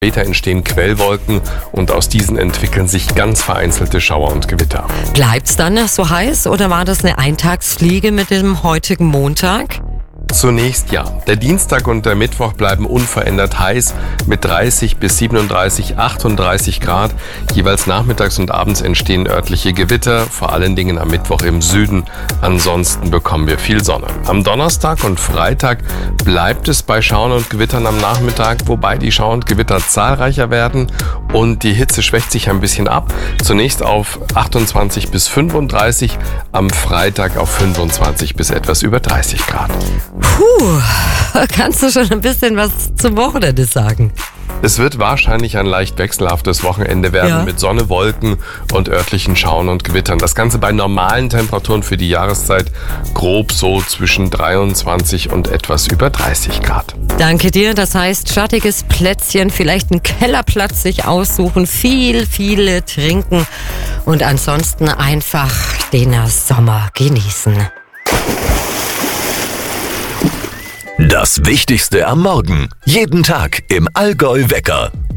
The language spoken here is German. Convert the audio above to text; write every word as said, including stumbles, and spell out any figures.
Später entstehen Quellwolken und aus diesen entwickeln sich ganz vereinzelte Schauer und Gewitter. Bleibt's dann so heiß oder war das eine Eintagsfliege mit dem heutigen Montag? Zunächst ja. Der Dienstag und der Mittwoch bleiben unverändert heiß mit dreißig bis siebenunddreißig, achtunddreißig Grad. Jeweils nachmittags und abends entstehen örtliche Gewitter, vor allen Dingen am Mittwoch im Süden. Ansonsten bekommen wir viel Sonne. Am Donnerstag und Freitag bleibt es bei Schauern und Gewittern am Nachmittag, wobei die Schauer und Gewitter zahlreicher werden und die Hitze schwächt sich ein bisschen ab. Zunächst auf achtundzwanzig bis fünfunddreißig, am Freitag auf fünfundzwanzig bis etwas über dreißig Grad. Puh, kannst du schon ein bisschen was zum Wochenende sagen? Es wird wahrscheinlich ein leicht wechselhaftes Wochenende werden Ja. mit Sonne, Wolken und örtlichen Schauern und Gewittern. Das Ganze bei normalen Temperaturen für die Jahreszeit grob so zwischen dreiundzwanzig und etwas über dreißig Grad. Danke dir. Das heißt, schattiges Plätzchen, vielleicht einen Kellerplatz sich aussuchen, viel, viele trinken und ansonsten einfach den Sommer genießen. Das Wichtigste am Morgen. Jeden Tag im Allgäu Wecker.